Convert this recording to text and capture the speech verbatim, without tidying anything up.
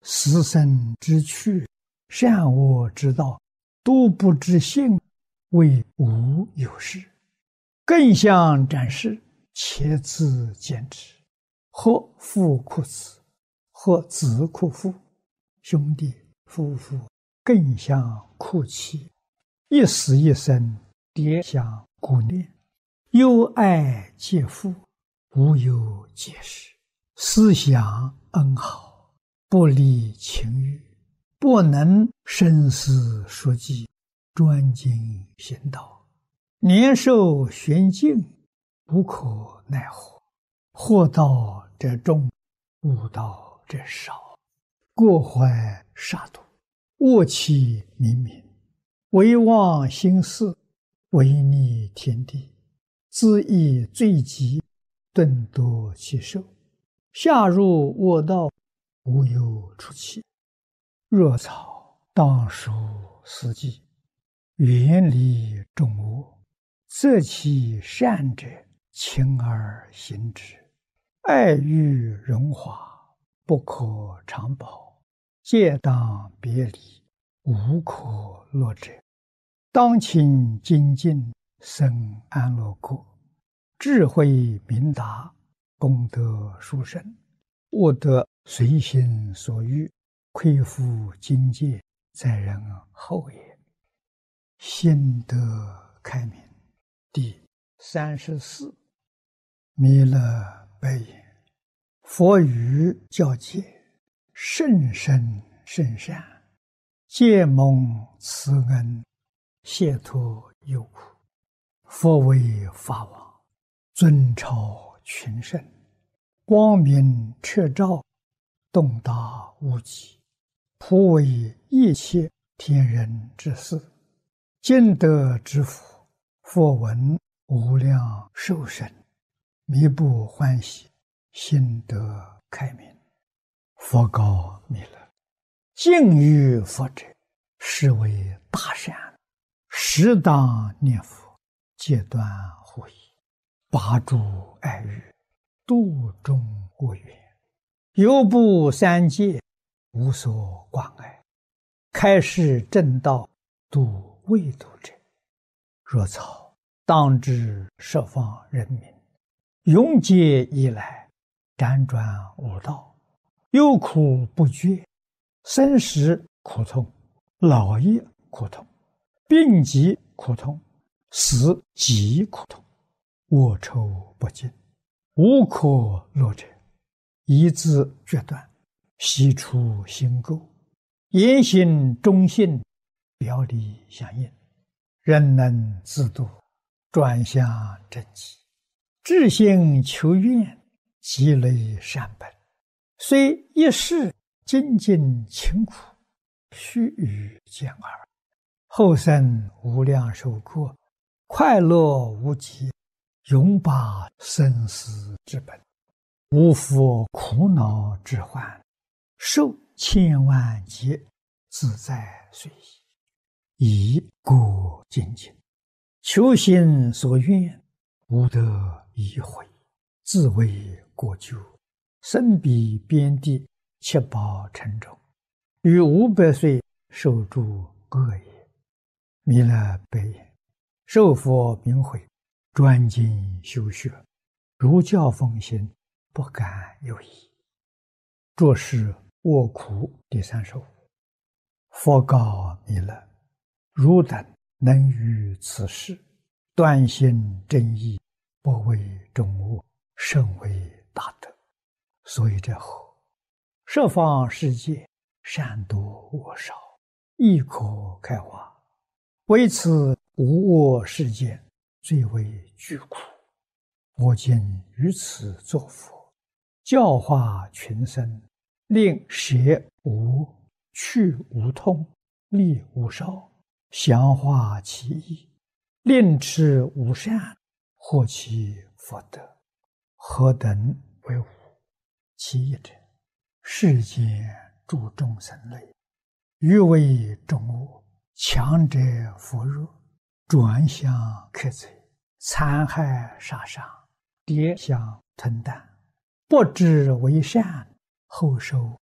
死生之趣，善恶之道，都不知性，为无有事。更相展示，且自见之。或父哭子，或子哭父，兄弟夫妇更相哭泣，一死一生，迭相顾念，忧爱皆父，无有解释。思想恩好，不离情欲，不能生死说计，专精行道，年寿玄境，无可奈何。祸道者众，悟道者少。过怀杀戮，恶气冥冥，唯忘心事，违逆天地，恣意罪极，顿夺其寿。下入恶道，无有出期。若草当属死地，远离众恶，择其善者，勤而行之。爱欲荣华，不可长保，戒当别离，无可乐者。当勤精进，生安乐国，智慧明达，功德殊胜，悟得随心所欲，亏负境界，在人后也。心得开明。第三十四，弥勒白言：佛语教诫，甚深甚善，皆蒙慈恩，解脱忧苦。佛为法王，尊超群圣，光明彻照，洞达无极，普为一切天人之事。今得之福，佛闻无量寿生，弥不欢喜，心得开明。佛告弥勒：敬于佛者，是为大善，适当念佛，戒断护疑，拔诸爱欲，度众恶缘，犹不三界，无所关爱，开示正道，度未度者。若草当知十方人民，永劫以来，辗转无道，忧苦不绝，生死苦痛，老业苦痛，病疾苦痛，死极苦痛，恶臭不尽，无可乐者。一字决断，悉出心垢，言行忠信，表里相应，人能自度，转向正极，至心求愿，积累善本，虽一世精进勤苦，须臾见耳，后生无量寿过，快乐无极，永拔生死之本，无复苦恼之患，受千万劫，自在随意。以故精进，求心所愿，无得已悔，自为过咎，身彼边地，七宝沉重，于五百岁受诸恶也。弥勒白言：受佛明慧，专精修学，如教奉行，不敢有疑。着是卧苦第三十五。佛告弥勒：汝等能于此事，断心正义，不为众恶，甚为大德。所以者何？十方世界，善多恶少，亦可开化，唯此无恶世界，最为巨苦。我今于此作佛，教化群生，令舍无、去无痛，利无少，详化其意，令持无善，获其福德。何等为无？其一者，世间诸众生类，欲为众恶，强者扶弱，转向克贼，残害杀伤，跌相吞啖，不知为善，后受